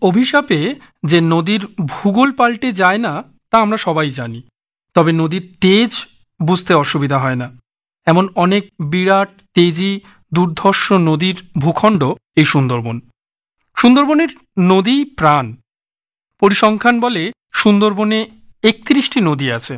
অভিশাপে যে নদীর ভূগোল পাল্টে যায় না তা আমরা সবাই জানি, তবে নদীর তেজ বুঝতে অসুবিধা হয় না। এমন অনেক বিরাট তেজি দুর্ধর্ষ নদীর ভূখণ্ড এই সুন্দরবন। সুন্দরবনের নদী প্রাণ। পরিসংখ্যান বলে সুন্দরবনে ৩১টি নদী আছে।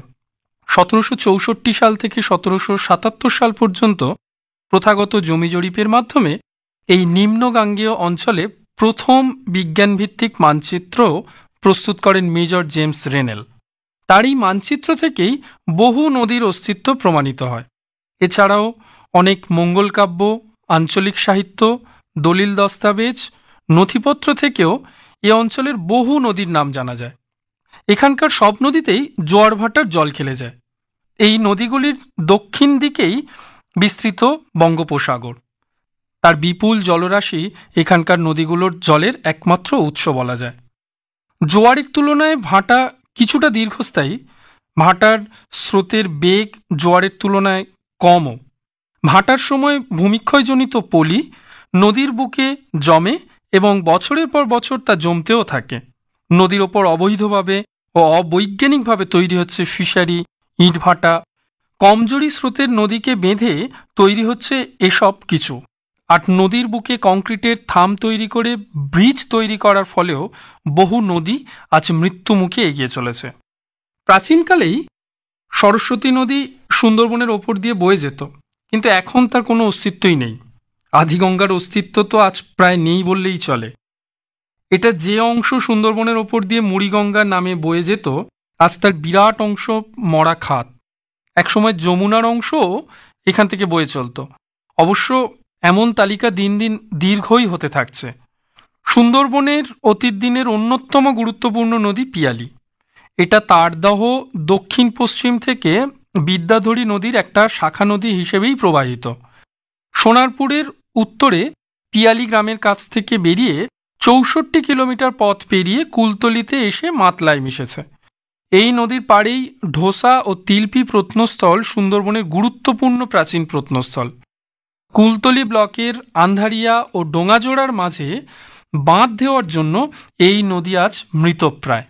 ১৭৬৪ সাল থেকে ১৭৭৭ সাল পর্যন্ত প্রথাগত জমি জরিপের মাধ্যমে এই নিম্নগাঙ্গেয় অঞ্চলে প্রথম বিজ্ঞানভিত্তিক মানচিত্র প্রস্তুত করেন মেজর জেমস রেনেল। তার এই মানচিত্র থেকেই বহু নদীর অস্তিত্ব প্রমাণিত হয়। এছাড়াও অনেক মঙ্গলকাব্য, আঞ্চলিক সাহিত্য, দলিল দস্তাবেজ, নথিপত্র থেকেও এ অঞ্চলের বহু নদীর নাম জানা যায়। এখানকার সব নদীতেই জোয়ার ভাটার জল খেলে যায়। এই নদীগুলির দক্ষিণ দিকেই বিস্তৃত বঙ্গোপসাগর। তার বিপুল জলরাশি এখানকার নদীগুলোর জলের একমাত্র উৎস বলা যায়। জোয়ারের তুলনায় ভাটা কিছুটা দীর্ঘস্থায়ী। ভাটার স্রোতের বেগ জোয়ারের তুলনায় কমও। ভাটার সময় ভূমিক্ষয়জনিত পলি নদীর বুকে জমে এবং বছরের পর বছর তা জমতেও থাকে। নদীর ওপর অবৈধভাবে ও অবৈজ্ঞানিকভাবে তৈরি হচ্ছে ফিশারি, ইটভাটা। কমজোরি স্রোতের নদীকে বেঁধে তৈরি হচ্ছে এসব কিছু। আর নদীর বুকে কংক্রিটের থাম তৈরি করে ব্রিজ তৈরি করার ফলেও বহু নদী আজ মৃত্যুমুখে এগিয়ে চলেছে। প্রাচীনকালেই সরস্বতী নদী সুন্দরবনের ওপর দিয়ে বয়ে যেত, কিন্তু এখন তার কোনো অস্তিত্বই নেই। আদিগঙ্গার অস্তিত্ব তো আজ প্রায় নেই বললেই চলে। এটা যে অংশ সুন্দরবনের ওপর দিয়ে মুড়িগঙ্গা নামে বয়ে যেত, আজ তার বিরাট অংশ মরা খাত। একসময় যমুনার অংশও এখান থেকে বয়ে চলত। অবশ্য এমন তালিকা দিন দিন দীর্ঘই হতে থাকছে। সুন্দরবনের অতীত দিনের অন্যতম গুরুত্বপূর্ণ নদী পিয়ালি। এটা তারদহ দক্ষিণ পশ্চিম থেকে বিদ্যাধরী নদীর একটা শাখা নদী হিসেবেই প্রবাহিত। সোনারপুরের উত্তরে পিয়ালি গ্রামের কাছ থেকে বেরিয়ে ৬৪ কিলোমিটার পথ পেরিয়ে কুলতলিতে এসে মাতলায় মিশেছে। এই নদীর পাড়েই ঢোসা ও তিলপি প্রত্নস্থল সুন্দরবনের গুরুত্বপূর্ণ প্রাচীন প্রত্নস্থল। কুলতলি ব্লকের আন্ধারিয়া ও ডোঙাজোড়ার মাঝে বাঁধ দেওয়ার জন্য এই নদী আজ মৃতপ্রায়।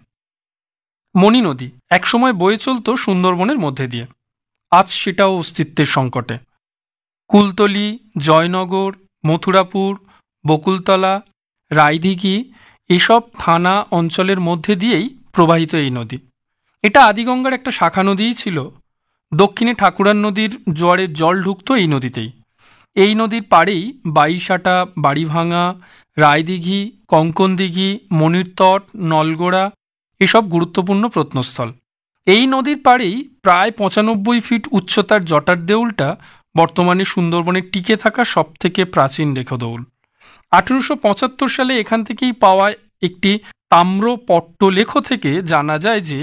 মণি নদী একসময় বয়ে চলত সুন্দরবনের মধ্যে দিয়ে, আজ সেটাও অস্তিত্বের সংকটে। কুলতলি, জয়নগর, মথুরাপুর, বকুলতলা, রায়দিঘি এসব থানা অঞ্চলের মধ্যে দিয়েই প্রবাহিত এই নদী। এটা আদিগঙ্গার একটা শাখা নদীই ছিল। দক্ষিণে ঠাকুরান নদীর জোয়ারের জল ঢুকত এই নদীতেই। এই নদীর পাড়েই বাইশাটা, বাড়িভাঙা, রায়দিঘি, কঙ্কনদিঘি, মনিরতট, নলগোড়া এসব গুরুত্বপূর্ণ প্রত্নস্থল। এই নদীর পাড়েই প্রায় ৯৫ ফিট উচ্চতার জটার দেউলটা বর্তমানে সুন্দরবনের টিকে থাকা সবথেকে প্রাচীন রেখদেউল। ১৮৭৫ সালে এখান থেকেই পাওয়া একটি তাম্র পট্টলেখ থেকে জানা যায় যে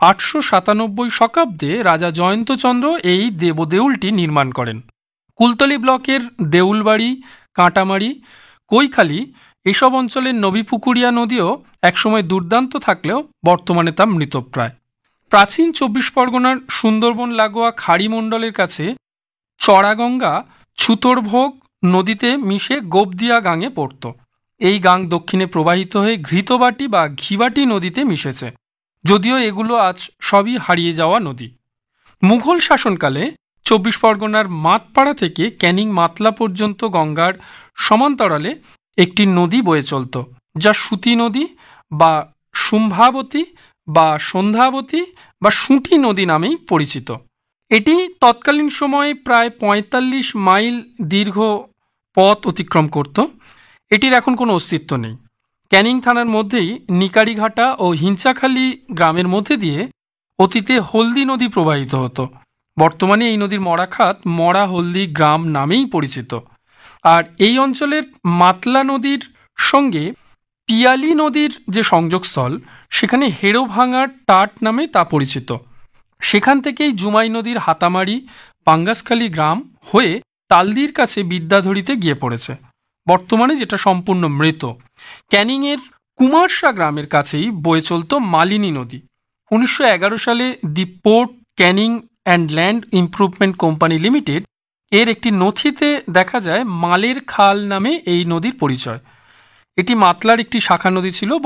৮৯৭ শতাব্দে রাজা জয়ন্তচন্দ্র এই দেবদেউলটি নির্মাণ করেন। কুলতলি ব্লকের দেউলবাড়ি, কাঁটামারি, কৈখালি এসব অঞ্চলের নবীপুকুরিয়া নদীও একসময় দুর্দান্ত থাকলেও বর্তমানে তা মৃতপ্রায়। প্রাচীন ২৪ পরগনার সুন্দরবন লাগোয়া খাড়িমণ্ডলের কাছে চড়াগঙ্গা ছুতোরভোগ নদীতে মিশে গোবদিয়া গাঙে পড়ত। এই গাং দক্ষিণে প্রবাহিত হয়ে ঘৃতবাটি বা ঘিবাটি নদীতে মিশেছে, যদিও এগুলো আজ সবই হারিয়ে যাওয়া নদী। মুঘল শাসনকালে ২৪ পরগনার মাতপাড়া থেকে ক্যানিং মাতলা পর্যন্ত গঙ্গার সমান্তরালে একটি নদী বয়ে চলত, যা সুতি নদী বা শুম্ভাবতী বা সন্ধ্যাবতী বা সুঁটি নদী নামেই পরিচিত। এটি তৎকালীন সময়ে প্রায় ৪৫ মাইল দীর্ঘ পথ অতিক্রম করত। এটির এখন কোনো অস্তিত্ব নেই। ক্যানিং থানার মধ্যেই নিকারিঘাটা ও হিঞ্চাখালি গ্রামের মধ্যে দিয়ে অতীতে হলদি নদী প্রবাহিত হতো। বর্তমানে এই নদীর মরাখাত মরা হলদি গ্রাম নামেই পরিচিত। আর এই অঞ্চলের মাতলা নদীর সঙ্গে পিয়ালি নদীর যে সংযোগস্থল, সেখানে হেড়োভাঙার টাট নামে তা পরিচিত। সেখান থেকেই জুমাই নদীর হাতামারি, পাঙ্গাসখালী গ্রাম হয়ে তালদির কাছে বিদ্যাধরীতে গিয়ে পড়েছে, বর্তমানে যেটা সম্পূর্ণ মৃত। ক্যানিংয়ের কুমারশা গ্রামের কাছেই বয়ে চলত মালিনী নদী। ১৯১১ সালে দি port Canning and land improvement company limited এর একটি নথিতে দেখা যায় মালের খাল নামে এই নদীর পরিচয়। এটি মাতলার একটি শাখা নদী ছিল।